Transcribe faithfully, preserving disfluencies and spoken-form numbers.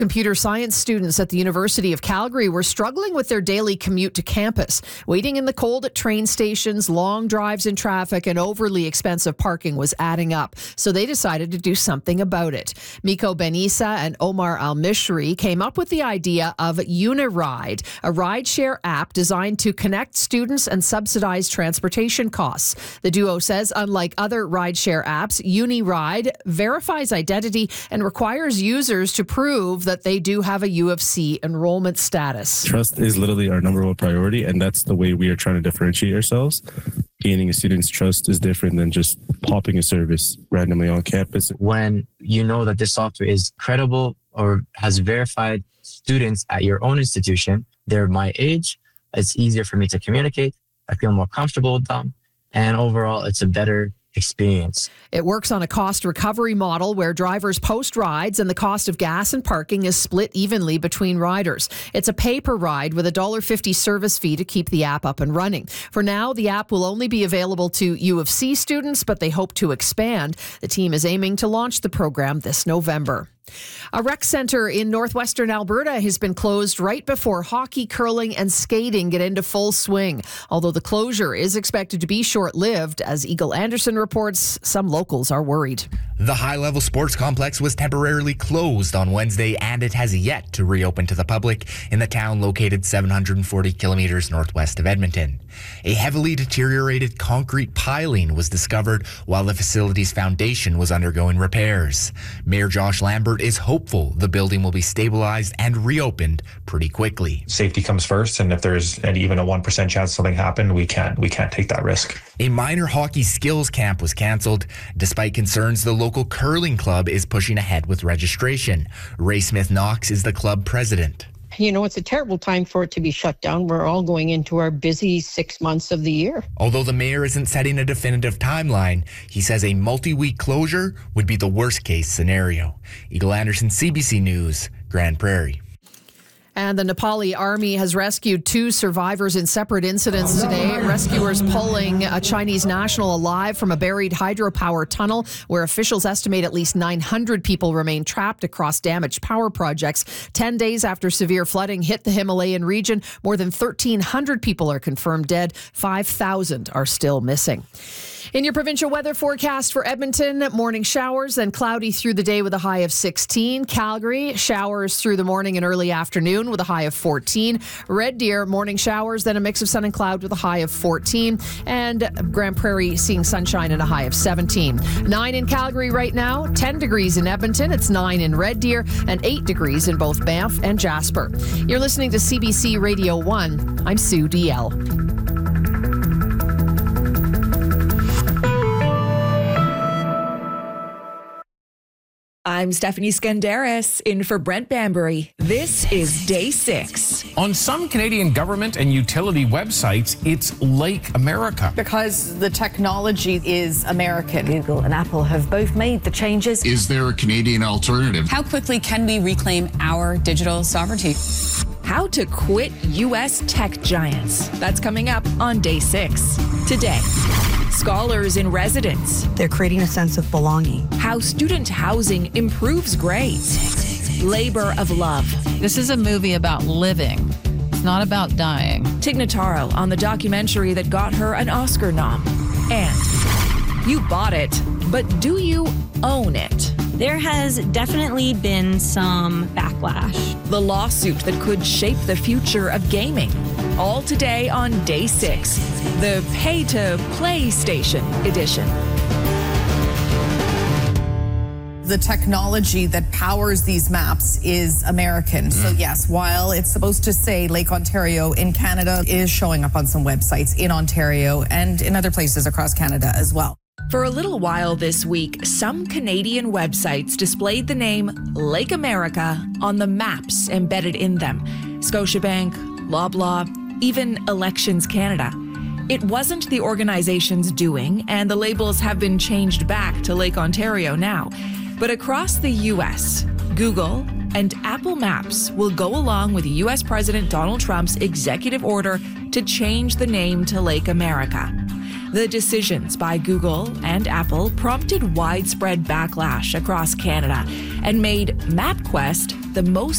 Computer science students at the University of Calgary were struggling with their daily commute to campus. Waiting in the cold at train stations, long drives in traffic, and overly expensive parking was adding up. So they decided to do something about it. Miko Benissa and Omar Al-Mishri came up with the idea of Uniride, a rideshare app designed to connect students and subsidize transportation costs. The duo says, unlike other rideshare apps, Uniride verifies identity and requires users to prove that that they do have a U of C enrollment status. Trust is literally our number one priority, and that's the way we are trying to differentiate ourselves. Gaining a student's trust is different than just popping a service randomly on campus. When you know that this software is credible or has verified students at your own institution, they're my age, it's easier for me to communicate. I feel more comfortable with them, and overall, it's a better experience. It works on a cost recovery model where drivers post rides and the cost of gas and parking is split evenly between riders. It's a pay per ride with a one dollar fifty service fee to keep the app up and running. For now, the app will only be available to U of C students, but they hope to expand. The team is aiming to launch the program this November. A rec centre in northwestern Alberta has been closed right before hockey, curling and skating get into full swing. Although the closure is expected to be short-lived, as Eagle Anderson reports, some locals are worried. The high-level sports complex was temporarily closed on Wednesday, and it has yet to reopen to the public in the town located seven hundred forty kilometres northwest of Edmonton. A heavily deteriorated concrete piling was discovered while the facility's foundation was undergoing repairs. Mayor Josh Lambert is hopeful the building will be stabilized and reopened pretty quickly. Safety comes first, and if there's an, even a one percent chance something happened, we can't we can't take that risk. A minor hockey skills camp was cancelled, despite concerns the local curling club is pushing ahead with registration. Ray Smith-Knox is the club president. You know, it's a terrible time for it to be shut down. We're all going into our busy six months of the year. Although the mayor isn't setting a definitive timeline, he says a multi-week closure would be the worst-case scenario. Eagle Anderson, C B C News, Grand Prairie. And the Nepali army has rescued two survivors in separate incidents today. Rescuers pulling a Chinese national alive from a buried hydropower tunnel where officials estimate at least nine hundred people remain trapped across damaged power projects. Ten days after severe flooding hit the Himalayan region, more than thirteen hundred people are confirmed dead. five thousand are still missing. In your provincial weather forecast for Edmonton, morning showers and cloudy through the day with a high of sixteen. Calgary, showers through the morning and early afternoon with a high of fourteen. Red Deer, morning showers, then a mix of sun and cloud with a high of fourteen. And Grand Prairie seeing sunshine and a high of seventeen. nine in Calgary right now, ten degrees in Edmonton. It's nine in Red Deer and eight degrees in both Banff and Jasper. You're listening to C B C Radio one. I'm Sue D L. I'm Stephanie Skandaris, in for Brent Bambury. This is Day six. On some Canadian government and utility websites, it's Lake America. Because the technology is American. Google and Apple have both made the changes. Is there a Canadian alternative? How quickly can we reclaim our digital sovereignty? How to quit U S tech giants. That's coming up on Day six. Today, scholars in residence. They're creating a sense of belonging. How student housing improves grades. Labor of love. This is a movie about living. It's not about dying. Tig Notaro on the documentary that got her an Oscar nom. And you bought it, but do you own it? There has definitely been some backlash. The lawsuit that could shape the future of gaming. All today on Day six, the pay-to-play station edition. The technology that powers these maps is American. Mm. So yes, while it's supposed to say Lake Ontario in Canada, it is showing up on some websites in Ontario and in other places across Canada as well. For a little while this week, some Canadian websites displayed the name Lake America on the maps embedded in them. Scotiabank, Loblaw, even Elections Canada. It wasn't the organization's doing, and the labels have been changed back to Lake Ontario now. But across the U S, Google and Apple Maps will go along with U S President Donald Trump's executive order to change the name to Lake America. The decisions by Google and Apple prompted widespread backlash across Canada and made MapQuest the most